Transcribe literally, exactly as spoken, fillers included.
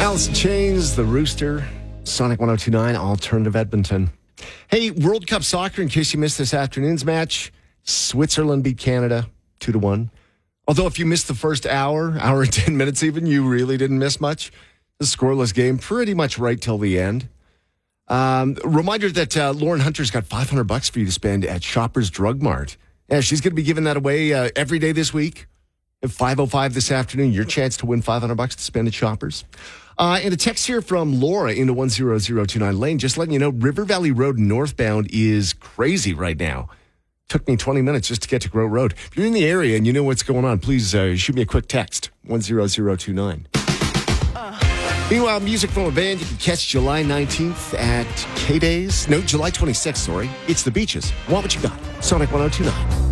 Alice in Chains, The Rooster, Sonic one oh two point nine, Alternative Edmonton. Hey, World Cup soccer, in case you missed this afternoon's match, Switzerland beat Canada two to one. Although if you missed the first hour, hour and ten minutes even, you really didn't miss much. The scoreless game pretty much right till the end. Um, reminder that uh, Lauren Hunter's got five hundred bucks for you to spend at Shoppers Drug Mart. Yeah, she's going to be giving that away uh, every day this week. At five oh five this afternoon, your chance to win five hundred bucks to spend at Shoppers. Uh, and a text here from Laura into one zero zero two nine Lane. Just letting you know, River Valley Road northbound is crazy right now. Took me twenty minutes just to get to Grow Road. If you're in the area and you know what's going on, please uh, shoot me a quick text, one zero zero two nine. Uh. Meanwhile, music from a band you can catch July nineteenth at K-Days. No, July twenty-sixth, sorry. It's The Beaches. Want What You Got. Sonic one oh two point nine.